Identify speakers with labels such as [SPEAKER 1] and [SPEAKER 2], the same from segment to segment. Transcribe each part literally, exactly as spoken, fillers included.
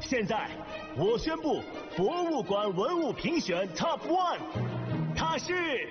[SPEAKER 1] 现在我宣布博物馆文物评选 Top One， 它是。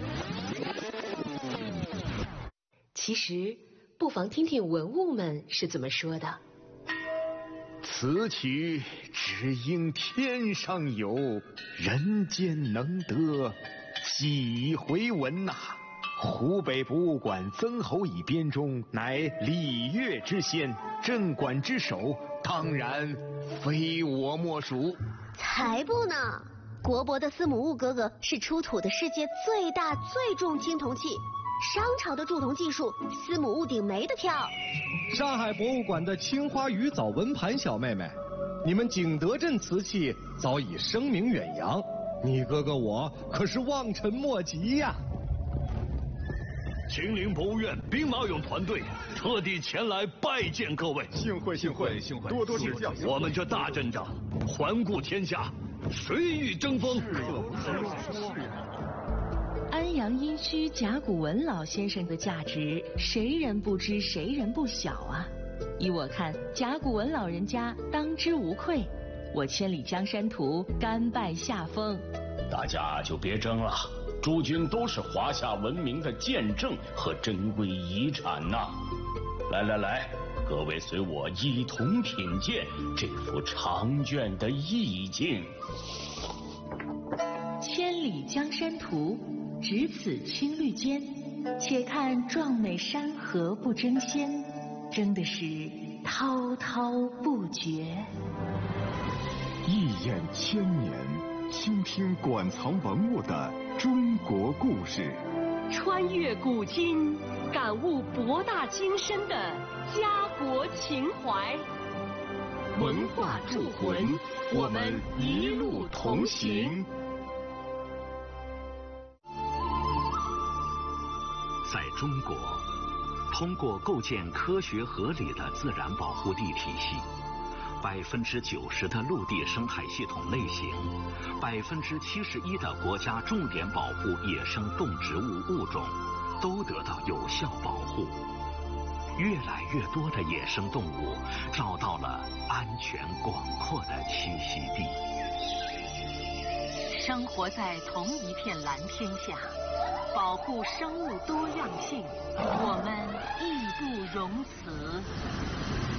[SPEAKER 2] 其实不妨听听文物们是怎么说的。
[SPEAKER 3] 此曲只应天上有，人间能得几回闻呐、啊！湖北博物馆曾侯乙编钟，乃礼乐之先，镇馆之首，当然非我莫属。
[SPEAKER 4] 才不呢！国博的司母戊格格是出土的世界最大最重青铜器。商朝的铸铜技术，司母戊鼎没得挑。
[SPEAKER 5] 上海博物馆的青花鱼藻纹盘小妹妹，你们景德镇瓷器早已声名远扬，你哥哥我可是望尘莫及呀、啊！
[SPEAKER 6] 秦陵博物院兵马俑团队特地前来拜见各位，
[SPEAKER 3] 幸会幸会幸会，多多指教。
[SPEAKER 6] 我们这大阵仗，环顾天下，谁与争锋？
[SPEAKER 2] 安阳殷墟甲骨文老先生的价值，谁人不知谁人不晓啊！依我看，甲骨文老人家当之无愧。我千里江山图甘拜下风。
[SPEAKER 7] 大家就别争了，诸君都是华夏文明的见证和珍贵遗产呐、啊！来来来，各位随我一同品鉴这幅长卷的意境。
[SPEAKER 2] 千里江山图。只此青绿间，且看壮美山河不争先，争的是滔滔不绝。
[SPEAKER 3] 一眼千年，倾听馆藏文物的中国故事，
[SPEAKER 2] 穿越古今，感悟博大精深的家国情怀。文化铸魂，我们一路同行。
[SPEAKER 8] 在中国，通过构建科学合理的自然保护地体系，百分之九十的陆地生态系统类型，百分之七十一的国家重点保护野生动植物物种都得到有效保护。越来越多的野生动物找到了安全广阔的栖息地。
[SPEAKER 2] 生活在同一片蓝天下，保护生物多样性，我们义不容辞。